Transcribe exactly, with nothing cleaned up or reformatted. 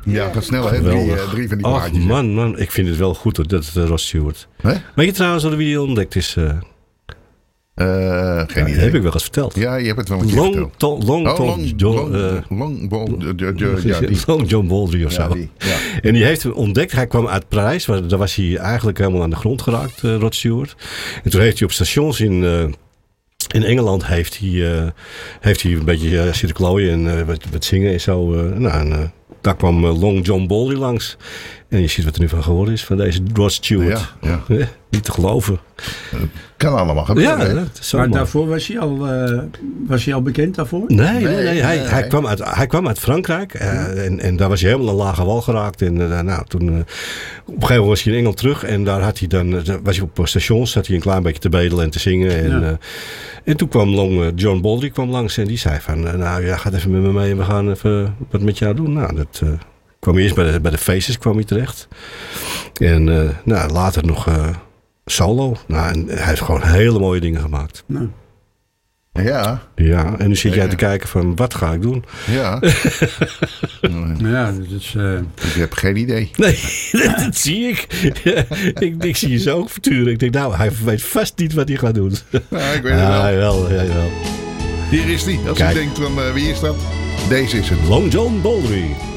Ja, gaat snel hè. Drie, uh, drie van die Ach, plaatjes. man, man. Ik vind het wel goed hoor, dat uh, Rod Stewart. Hè? Weet je trouwens dat wie die ontdekt is? Uh, Uh, geen ja, idee. heb ik wel eens verteld. Ja, je hebt het wel een keer Long verteld. to, long, oh, Tom long, John, long, uh, long, long, uh, uh, uh, ja, die. Long John Baldry of Ja, zo. die, ja. En die heeft hem ontdekt. Hij kwam uit Parijs. Waar, daar was hij eigenlijk helemaal aan de grond geraakt, uh, Rod Stewart. En toen heeft hij op stations in... Uh, In Engeland heeft hij, uh, heeft hij een beetje uh, zitten klooien en uh, wat, wat zingen en zo. Uh, nou, en, uh, daar kwam uh, Long John Baldry langs. En je ziet wat er nu van geworden is, van deze Rod Stewart. Ja, ja. Ja, niet te geloven. Uh, kan allemaal gebeuren. Ja, hè? dat is zo Maar mooi. daarvoor was hij al, uh, was hij al bekend daarvoor? Nee, nee, nee. Nee, Hij, nee, hij, nee. Kwam uit, hij kwam uit Frankrijk. Uh, en, en daar was hij helemaal een lage wal geraakt. En uh, nou, toen, uh, op een gegeven moment was hij in Engeland terug. En daar had hij dan, uh, was hij op stations. Zat hij een klein beetje te bedelen en te zingen. En, Ja. uh, en toen kwam Long, uh, John Baldry kwam langs. En die zei van, uh, nou ja, ga even met me mee. En we gaan even wat met jou doen. Nou, dat uh, kwam eerst bij de, bij de Faces kwam hij terecht. En uh, nou, later nog uh, solo. Nou, en hij heeft gewoon hele mooie dingen gemaakt. Nou, Ja, Ja, en nu zit jij Ja. te kijken van, wat ga ik doen? ja. nou ja, dat is... Uh, Ik heb geen idee. Nee, dat, dat zie ik. Ja, ik. Ik zie je zo ook verturen. Ik denk, nou, hij weet vast niet wat hij gaat doen. Nou, ik weet het Ja, wel. wel, ja, wel. Hier is die. Als Kijk. u denkt van uh, wie is dat? Deze is het. Long John Baldry.